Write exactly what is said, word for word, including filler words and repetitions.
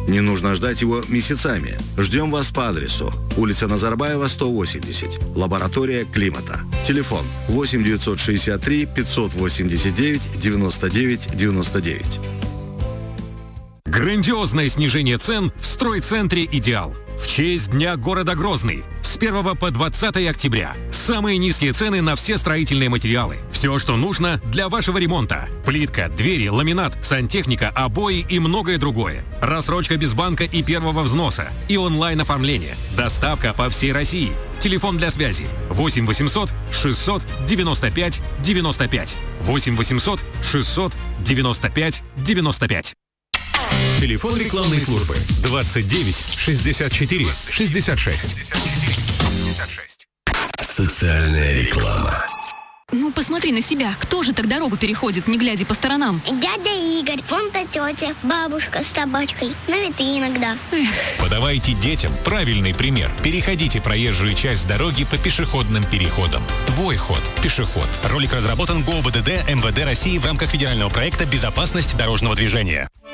Не нужно ждать его месяцами. Ждем вас по адресу: улица Назарбаева, сто восемьдесят, лаборатория климата. Телефон восемь девятьсот шестьдесят три пятьсот восемьдесят девять девяносто девять девяносто девять. Грандиозное снижение цен в стройцентре «Идеал». В честь Дня города Грозный. С первого по двадцатое октября. Самые низкие цены на все строительные материалы. Все, что нужно для вашего ремонта. Плитка, двери, ламинат, сантехника, обои и многое другое. Рассрочка без банка и первого взноса. И онлайн-оформление. Доставка по всей России. Телефон для связи восемь восемьсот шестьсот девяносто пять девяносто пять. восемь восемьсот шестьсот девяносто пять девяносто пять. Телефон рекламной службы двадцать девять шестьдесят четыре шестьдесят шесть. Социальная реклама. Ну, посмотри на себя. Кто же так дорогу переходит, не глядя по сторонам? Дядя Игорь, вон та тетя, бабушка с табачкой. Ну и ты иногда. Эх. Подавайте детям правильный пример. Переходите проезжую часть дороги по пешеходным переходам. Твой ход. Пешеход. Ролик разработан ГОБДД МВД России в рамках федерального проекта «Безопасность дорожного движения».